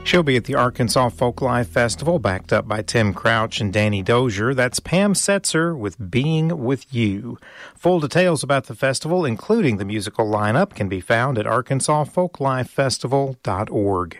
She'll be at the Arkansas Folklife Festival, backed up by Tim Crouch and Danny Dozier. That's Pam Setzer with Being With You. Full details about the festival, including the musical lineup, can be found at arkansasfolklifefestival.org.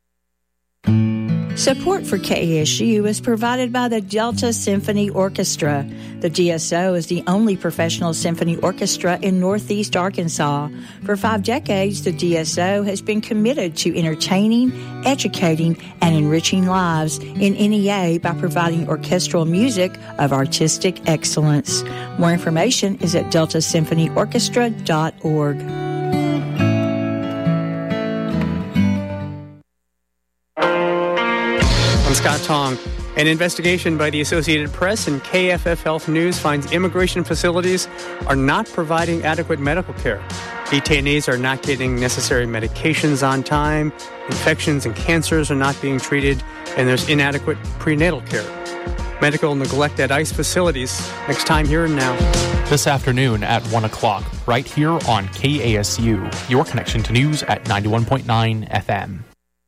Support for KASU is provided by the Delta Symphony Orchestra. The DSO is the only professional symphony orchestra in Northeast Arkansas. For 5 decades, the DSO has been committed to entertaining, educating, and enriching lives in NEA by providing orchestral music of artistic excellence. More information is at deltasymphonyorchestra.org. I'm Scott Tong. An investigation by the Associated Press and KFF Health News finds immigration facilities are not providing adequate medical care. Detainees are not getting necessary medications on time, infections and cancers are not being treated, and there's inadequate prenatal care. Medical neglect at ICE facilities. Next time, here and now. This afternoon at 1 o'clock, right here on KASU, your connection to news at 91.9 FM.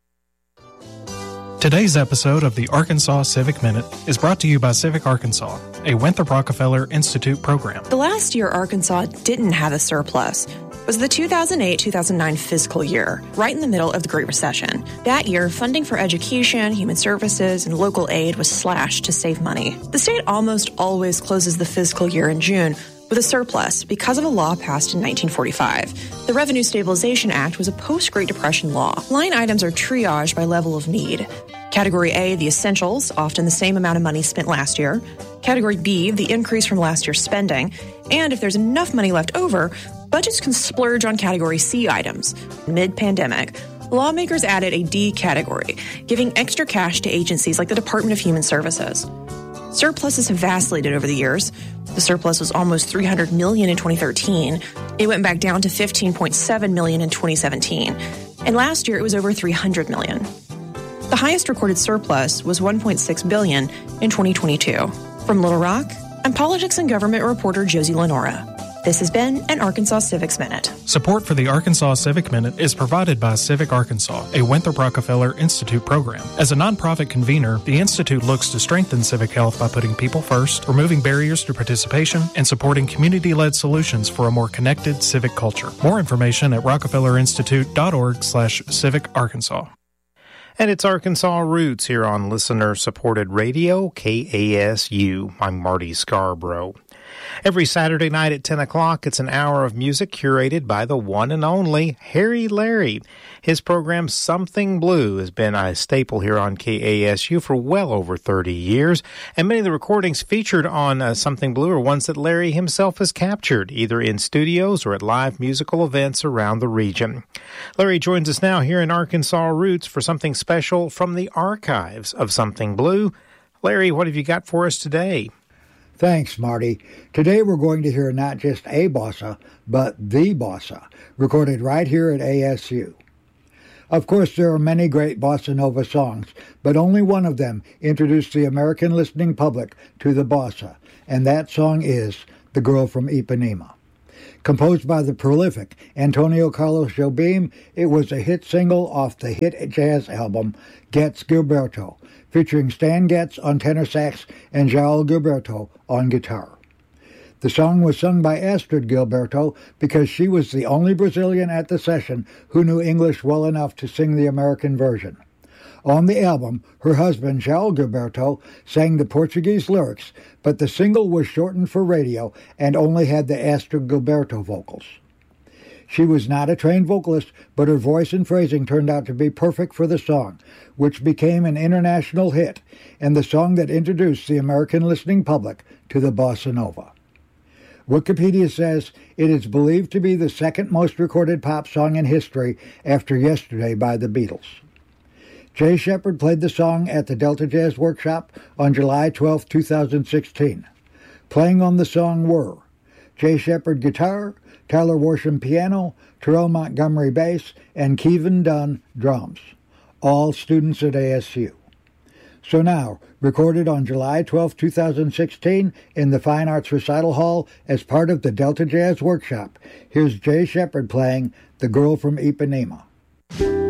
Today's episode of the Arkansas Civic Minute is brought to you by Civic Arkansas, a Winthrop Rockefeller Institute program. The last year Arkansas didn't have a surplus was the 2008-2009 fiscal year, right in the middle of the Great Recession. That year, funding for education, human services, and local aid was slashed to save money. The state almost always closes the fiscal year in June with a surplus because of a law passed in 1945. The Revenue Stabilization Act was a post-Great Depression law. Line items are triaged by level of need. Category A, the essentials, often the same amount of money spent last year. Category B, the increase from last year's spending. And if there's enough money left over, budgets can splurge on Category C items. Mid-pandemic, lawmakers added a D category, giving extra cash to agencies like the Department of Human Services. Surpluses have vacillated over the years. The surplus was almost $300 million in 2013. It went back down to $15.7 million in 2017. And last year, it was over $300 million. The highest recorded surplus was $1.6 billion in 2022. From Little Rock, I'm politics and government reporter Josie Lenora. This has been an Arkansas Civics Minute. Support for the Arkansas Civic Minute is provided by Civic Arkansas, a Winthrop Rockefeller Institute program. As a nonprofit convener, the Institute looks to strengthen civic health by putting people first, removing barriers to participation, and supporting community-led solutions for a more connected civic culture. More information at rockefellerinstitute.org/civicarkansas. And it's Arkansas Roots here on listener-supported radio, KASU. I'm Marty Scarborough. Every Saturday night at 10 o'clock, it's an hour of music curated by the one and only Harry Larry. His program, Something Blue, has been a staple here on KASU for well over 30 years, and many of the recordings featured on Something Blue are ones that Larry himself has captured, either in studios or at live musical events around the region. Larry joins us now here in Arkansas Roots for something special from the archives of Something Blue. Larry, what have you got for us today? Thanks, Marty. Today we're going to hear not just a bossa, but the bossa, recorded right here at ASU. Of course, there are many great bossa nova songs, but only one of them introduced the American listening public to the bossa, and that song is The Girl from Ipanema. Composed by the prolific Antonio Carlos Jobim, it was a hit single off the hit jazz album Getz Gilberto, featuring Stan Getz on tenor sax and João Gilberto on guitar. The song was sung by Astrid Gilberto because she was the only Brazilian at the session who knew English well enough to sing the American version. On the album, her husband, João Gilberto, sang the Portuguese lyrics, but the single was shortened for radio and only had the Astrid Gilberto vocals. She was not a trained vocalist, but her voice and phrasing turned out to be perfect for the song, which became an international hit, and the song that introduced the American listening public to the bossa nova. Wikipedia says it is believed to be the second most recorded pop song in history after Yesterday by the Beatles. Jay Shepard played the song at the Delta Jazz Workshop on July 12, 2016. Playing on the song were Jay Shepard guitar, Tyler Worsham piano, Terrell Montgomery bass, and Kevin Dunn drums, all students at ASU. So now, recorded on July 12, 2016 in the Fine Arts Recital Hall as part of the Delta Jazz Workshop, here's Jay Shepard playing The Girl from Ipanema.